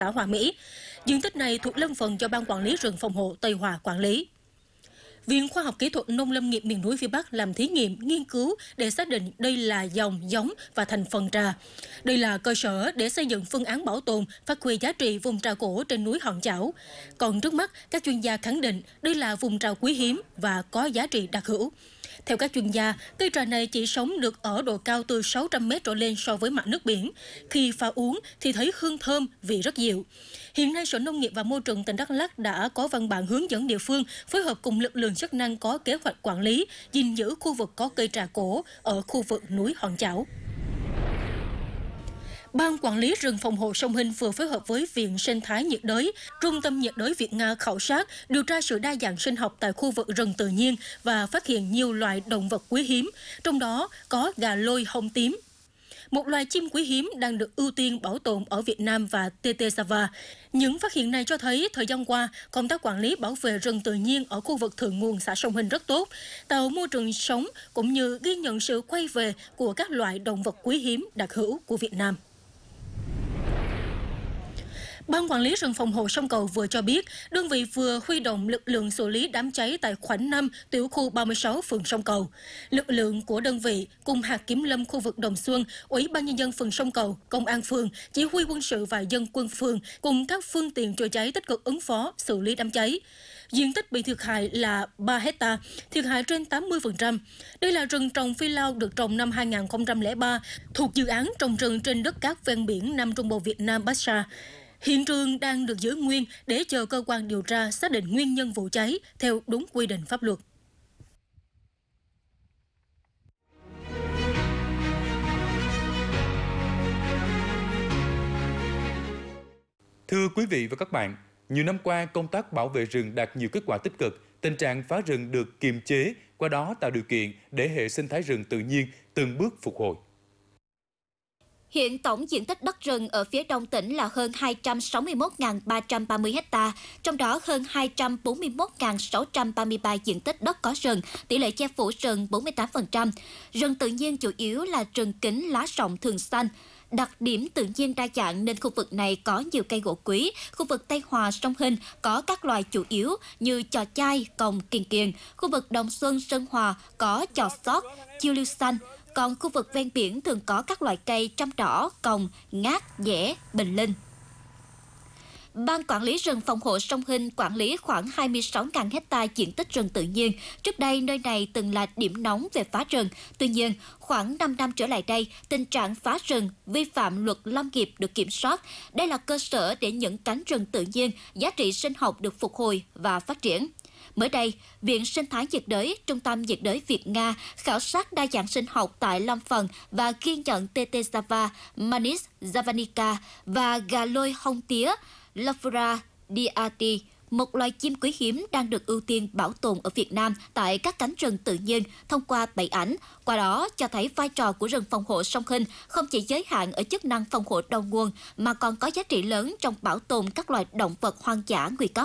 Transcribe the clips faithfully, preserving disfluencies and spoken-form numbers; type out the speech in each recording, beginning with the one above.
xã Hòa Mỹ. Diện tích này thuộc lâm phần cho Ban Quản lý rừng phòng hộ Tây Hòa quản lý. Viện Khoa học Kỹ thuật Nông lâm nghiệp miền núi phía Bắc làm thí nghiệm, nghiên cứu để xác định đây là dòng, giống và thành phần trà. Đây là cơ sở để xây dựng phương án bảo tồn, phát huy giá trị vùng trà cổ trên núi Hòn Chảo. Còn trước mắt, các chuyên gia khẳng định đây là vùng trà quý hiếm và có giá trị đặc hữu. Theo các chuyên gia, cây trà này chỉ sống được ở độ cao từ sáu trăm mét trở lên so với mặt nước biển. Khi pha uống thì thấy hương thơm, vị rất dịu. Hiện nay, Sở Nông nghiệp và Môi trường tỉnh Đắk Lắk đã có văn bản hướng dẫn địa phương phối hợp cùng lực lượng chức năng có kế hoạch quản lý, gìn giữ khu vực có cây trà cổ ở khu vực núi Hòn Chảo. Ban Quản lý rừng phòng hộ Sông Hinh vừa phối hợp với Viện Sinh thái nhiệt đới, Trung tâm nhiệt đới Việt Nga khảo sát, điều tra sự đa dạng sinh học tại khu vực rừng tự nhiên và phát hiện nhiều loài động vật quý hiếm, trong đó có gà lôi hông tím, một loài chim quý hiếm đang được ưu tiên bảo tồn ở Việt Nam, và tê tê Sava. Những phát hiện này cho thấy thời gian qua, công tác quản lý bảo vệ rừng tự nhiên ở khu vực thượng nguồn xã Sông Hinh rất tốt, tạo môi trường sống cũng như ghi nhận sự quay về của các loại động vật quý hiếm đặc hữu của Việt Nam. Ban Quản lý rừng phòng hộ sông Cầu vừa cho biết, đơn vị vừa huy động lực lượng xử lý đám cháy tại khoảnh năm tiểu khu ba mươi sáu phường Sông Cầu. Lực lượng của đơn vị cùng hạt kiểm lâm khu vực Đồng Xuân, Ủy ban nhân dân phường Sông Cầu, công an phường, chỉ huy quân sự và dân quân phường cùng các phương tiện chữa cháy tích cực ứng phó xử lý đám cháy. Diện tích bị thiệt hại là ba hecta, thiệt hại trên tám mươi phần trăm. Đây là rừng trồng phi lao được trồng năm hai nghìn không trăm lẻ ba, thuộc dự án trồng rừng trên đất cát ven biển Nam Trung Bộ Việt Nam Bassa. Hiện trường đang được giữ nguyên để chờ cơ quan điều tra xác định nguyên nhân vụ cháy theo đúng quy định pháp luật. Thưa quý vị và các bạn, nhiều năm qua công tác bảo vệ rừng đạt nhiều kết quả tích cực, tình trạng phá rừng được kiềm chế, qua đó tạo điều kiện để hệ sinh thái rừng tự nhiên từng bước phục hồi. Hiện tổng diện tích đất rừng ở phía đông tỉnh là hơn hai trăm sáu mươi mốt nghìn ba trăm ba mươi ha, trong đó hơn hai trăm bốn mươi mốt nghìn sáu trăm ba mươi ba diện tích đất có rừng, tỷ lệ che phủ rừng bốn mươi tám phần trăm. Rừng tự nhiên chủ yếu là rừng kính lá rộng thường xanh. Đặc điểm tự nhiên đa dạng nên khu vực này có nhiều cây gỗ quý. Khu vực Tây Hòa, Sông Hinh có các loài chủ yếu như chò chai, còng, kiền kiền. Khu vực Đồng Xuân, Sơn Hòa có chò sót, chiêu lưu xanh. Còn khu vực ven biển thường có các loại cây trăm đỏ, còng, ngát, dẻ, bình linh. Ban Quản lý rừng phòng hộ Sông Hinh quản lý khoảng hai mươi sáu nghìn ha diện tích rừng tự nhiên. Trước đây, nơi này từng là điểm nóng về phá rừng. Tuy nhiên, khoảng năm năm trở lại đây, tình trạng phá rừng, vi phạm luật lâm nghiệp được kiểm soát. Đây là cơ sở để những cánh rừng tự nhiên, giá trị sinh học được phục hồi và phát triển. Mới đây, Viện Sinh thái nhiệt đới, Trung tâm nhiệt đới Việt Nga khảo sát đa dạng sinh học tại lâm phần và ghi nhận tê tê Sava, Manis javanica và gà lôi hông tía, Lafura diati, một loài chim quý hiếm đang được ưu tiên bảo tồn ở Việt Nam tại các cánh rừng tự nhiên thông qua bảy ảnh. Qua đó cho thấy vai trò của rừng phòng hộ Sông Hinh không chỉ giới hạn ở chức năng phòng hộ đầu nguồn mà còn có giá trị lớn trong bảo tồn các loài động vật hoang dã nguy cấp.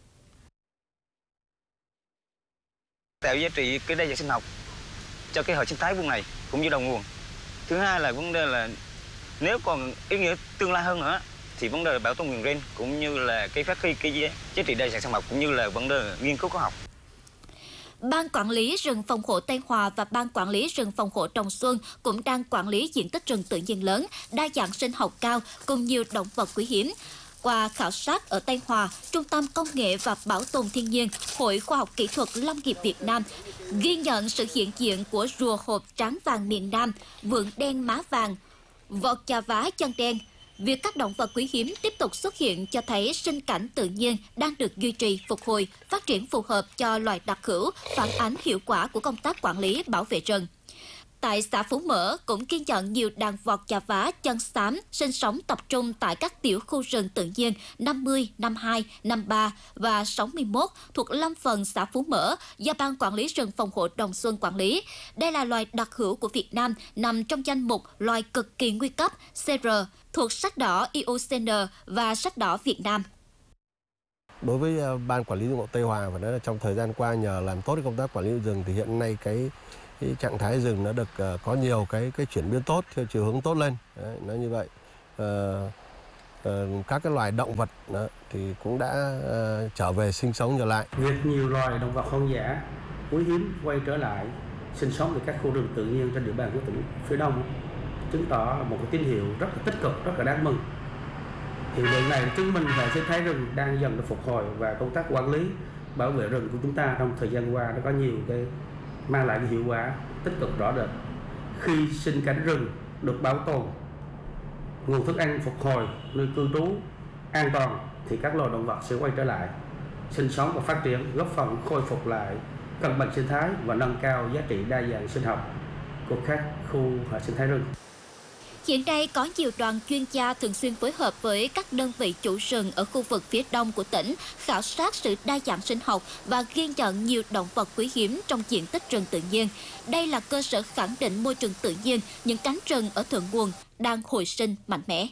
Tạo giá trị cái đa dạng sinh học cho cái hệ sinh thái vùng này cũng như đầu nguồn. Thứ hai là vấn đề là nếu còn ý nghĩa tương lai hơn nữa thì vấn đề là bảo tồn nguồn gen cũng như là cái phát huy cái giá trị đa dạng sinh học cũng như là vấn đề nghiên cứu khoa học. Ban Quản lý rừng phòng hộ Tây Hòa và Ban Quản lý rừng phòng hộ Đồng Xuân cũng đang quản lý diện tích rừng tự nhiên lớn, đa dạng sinh học cao cùng nhiều động vật quý hiếm. Qua khảo sát ở Tây Hòa, Trung tâm Công nghệ và Bảo tồn Thiên nhiên, Hội Khoa học Kỹ thuật Lâm nghiệp Việt Nam ghi nhận sự hiện diện của rùa hộp trán vàng miền Nam, vượn đen má vàng, vọt chà vá chân đen. Việc các động vật quý hiếm tiếp tục xuất hiện cho thấy sinh cảnh tự nhiên đang được duy trì, phục hồi, phát triển phù hợp cho loài đặc hữu, phản ánh hiệu quả của công tác quản lý bảo vệ rừng. Tại xã Phú Mỡ cũng ghi nhận nhiều đàn vọt chà vá chân xám sinh sống tập trung tại các tiểu khu rừng tự nhiên năm mươi, năm mươi hai, năm mươi ba và sáu mươi mốt thuộc lâm phần xã Phú Mỡ do Ban Quản lý rừng phòng hộ Đồng Xuân quản lý. Đây là loài đặc hữu của Việt Nam nằm trong danh mục loài cực kỳ nguy cấp C R thuộc sách đỏ I U C N và sách đỏ Việt Nam. Đối với Ban Quản lý rừng Tây Hòa, và nói là trong thời gian qua nhờ làm tốt công tác quản lý rừng thì hiện nay cái cái trạng thái rừng nó được uh, có nhiều cái cái chuyển biến tốt theo chiều hướng tốt lên. Đấy, nói như vậy uh, các cái loài động vật đó, thì cũng đã uh, trở về sinh sống trở lại. Việc nhiều loài động vật hoang dã quý hiếm quay trở lại sinh sống tại các khu rừng tự nhiên trên địa bàn của tỉnh phía Đông chứng tỏ là một cái tín hiệu rất là tích cực, rất là đáng mừng. Hiện tượng này chứng minh hệ sinh thái rừng đang dần được phục hồi và công tác quản lý bảo vệ rừng của chúng ta trong thời gian qua đã có nhiều cái mang lại cái hiệu quả tích cực rõ rệt. Khi sinh cảnh rừng được bảo tồn, nguồn thức ăn phục hồi, nơi cư trú an toàn thì các loài động vật sẽ quay trở lại sinh sống và phát triển, góp phần khôi phục lại cân bằng sinh thái và nâng cao giá trị đa dạng sinh học của các khu hệ sinh thái rừng. Hiện nay có nhiều đoàn chuyên gia thường xuyên phối hợp với các đơn vị chủ rừng ở khu vực phía đông của tỉnh khảo sát sự đa dạng sinh học và ghi nhận nhiều động vật quý hiếm trong diện tích rừng tự nhiên. Đây là cơ sở khẳng định môi trường tự nhiên, những cánh rừng ở thượng nguồn đang hồi sinh mạnh mẽ.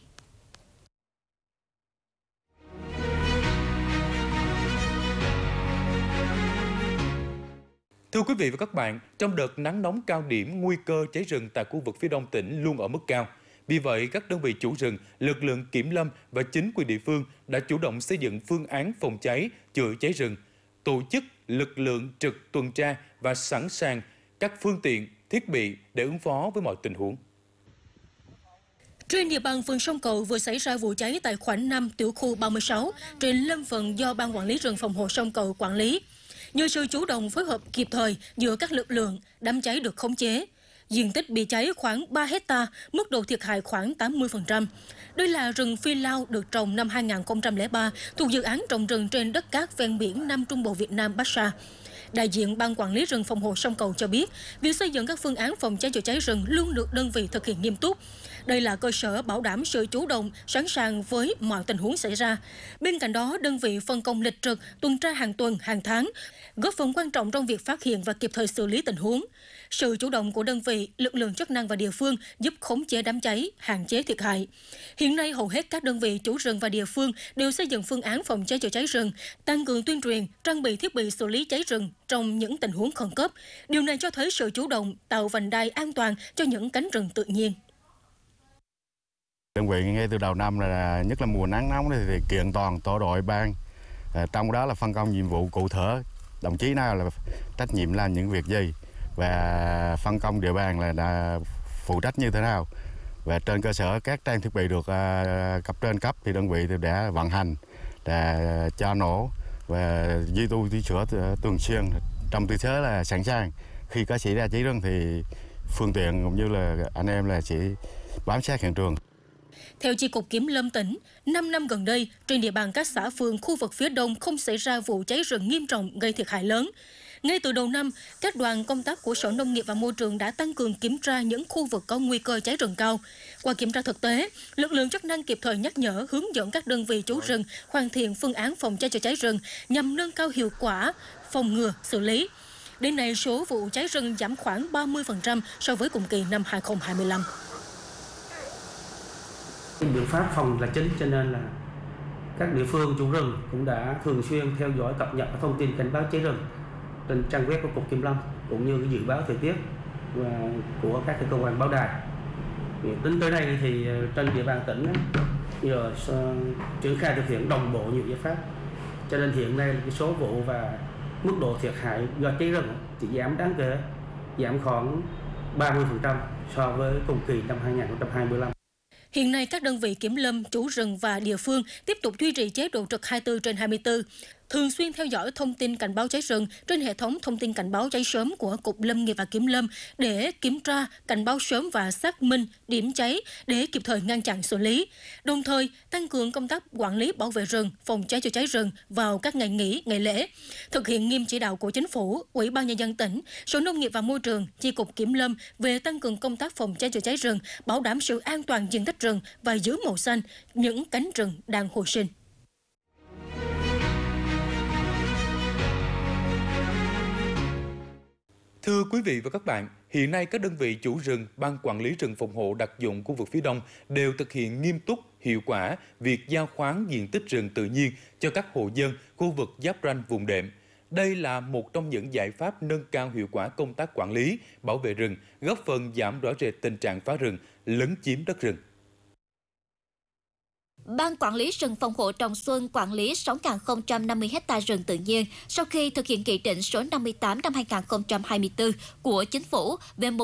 Thưa quý vị và các bạn, trong đợt nắng nóng cao điểm, nguy cơ cháy rừng tại khu vực phía đông tỉnh luôn ở mức cao. Vì vậy, các đơn vị chủ rừng, lực lượng kiểm lâm và chính quyền địa phương đã chủ động xây dựng phương án phòng cháy, chữa cháy rừng, tổ chức lực lượng trực tuần tra và sẵn sàng các phương tiện, thiết bị để ứng phó với mọi tình huống. Trên địa bàn phường Sông Cầu vừa xảy ra vụ cháy tại khoảnh năm tiểu khu ba mươi sáu trên lâm phần do Ban Quản lý rừng phòng hộ Sông Cầu quản lý. Nhờ sự chủ động phối hợp kịp thời giữa các lực lượng, đám cháy được khống chế. Diện tích bị cháy khoảng ba hecta, mức độ thiệt hại khoảng tám mươi phần trăm. Đây là rừng phi lao được trồng năm hai nghìn không trăm lẻ ba thuộc dự án trồng rừng trên đất cát ven biển Nam Trung Bộ Việt Nam Bắc Sa. Đại diện Ban Quản lý rừng phòng hộ Sông Cầu cho biết, việc xây dựng các phương án phòng cháy chữa cháy rừng luôn được đơn vị thực hiện nghiêm túc. Đây là cơ sở bảo đảm sự chủ động, sẵn sàng với mọi tình huống xảy ra. Bên cạnh đó, đơn vị phân công lịch trực, tuần tra hàng tuần, hàng tháng, góp phần quan trọng trong việc phát hiện và kịp thời xử lý tình huống. Sự chủ động của đơn vị, lực lượng chức năng và địa phương giúp khống chế đám cháy, hạn chế thiệt hại. Hiện nay, hầu hết các đơn vị chủ rừng và địa phương đều xây dựng phương án phòng cháy chữa cháy rừng, tăng cường tuyên truyền, trang bị thiết bị xử lý cháy rừng trong những tình huống khẩn cấp. Điều này cho thấy sự chủ động, tạo vành đai an toàn cho những cánh rừng tự nhiên. Đơn vị ngay từ đầu năm là nhất là mùa nắng nóng thì kiện toàn tổ đội ban, trong đó là phân công nhiệm vụ cụ thể, đồng chí nào là trách nhiệm làm những việc gì và phân công địa bàn là đã phụ trách như thế nào. Và trên cơ sở các trang thiết bị được cấp trên cấp thì đơn vị đã vận hành, đã cho nổ và duy tu sửa chữa thường xuyên trong tư thế là sẵn sàng. Khi có xảy ra cháy rừng thì phương tiện cũng như là anh em là sẽ bám sát hiện trường. Theo Chi cục Kiểm lâm tỉnh, năm năm gần đây, trên địa bàn các xã phường khu vực phía đông không xảy ra vụ cháy rừng nghiêm trọng gây thiệt hại lớn. Ngay từ đầu năm, các đoàn công tác của Sở Nông nghiệp và Môi trường đã tăng cường kiểm tra những khu vực có nguy cơ cháy rừng cao. Qua kiểm tra thực tế, lực lượng chức năng kịp thời nhắc nhở, hướng dẫn các đơn vị chủ rừng hoàn thiện phương án phòng cháy chữa cháy rừng nhằm nâng cao hiệu quả phòng ngừa, xử lý. Đến nay, số vụ cháy rừng giảm khoảng ba mươi phần trăm so với cùng kỳ năm hai nghìn không trăm hai mươi lăm. Biện pháp phòng là chính, cho nên là các địa phương chủ rừng cũng đã thường xuyên theo dõi cập nhật thông tin cảnh báo cháy rừng trên trang web của Cục Kiểm lâm cũng như cái dự báo thời tiết của các cơ quan báo đài. Đến tới đây thì trên địa bàn tỉnh nhờ triển khai thực hiện đồng bộ nhiều giải pháp, cho nên hiện nay cái số vụ và mức độ thiệt hại do cháy rừng chỉ giảm đáng kể, giảm khoảng ba mươi phần trăm so với cùng kỳ năm hai nghìn không trăm hai mươi lăm. Hiện nay, các đơn vị kiểm lâm, chủ rừng và địa phương tiếp tục duy trì chế độ trực hai mươi tư trên hai mươi tư, thường xuyên theo dõi thông tin cảnh báo cháy rừng trên hệ thống thông tin cảnh báo cháy sớm của Cục Lâm nghiệp và Kiểm lâm để kiểm tra, cảnh báo sớm và xác minh điểm cháy để kịp thời ngăn chặn xử lý. Đồng thời, tăng cường công tác quản lý bảo vệ rừng, phòng cháy chữa cháy rừng vào các ngày nghỉ, ngày lễ. Thực hiện nghiêm chỉ đạo của Chính phủ, Ủy ban Nhân dân tỉnh, Sở Nông nghiệp và Môi trường, Chi cục Kiểm lâm về tăng cường công tác phòng cháy chữa cháy rừng, bảo đảm sự an toàn diện tích rừng và giữ màu xanh những cánh rừng đang hồi sinh. Thưa quý vị và các bạn, hiện nay các đơn vị chủ rừng, Ban Quản lý rừng phòng hộ đặc dụng khu vực phía Đông đều thực hiện nghiêm túc, hiệu quả việc giao khoán diện tích rừng tự nhiên cho các hộ dân khu vực giáp ranh vùng đệm. Đây là một trong những giải pháp nâng cao hiệu quả công tác quản lý, bảo vệ rừng, góp phần giảm rõ rệt tình trạng phá rừng, lấn chiếm đất rừng. Ban Quản lý rừng phòng hộ Đồng Xuân quản lý sáu nghìn không trăm năm mươi ha rừng tự nhiên sau khi thực hiện nghị định số năm mươi tám năm hai nghìn không trăm hai mươi tư của Chính phủ về một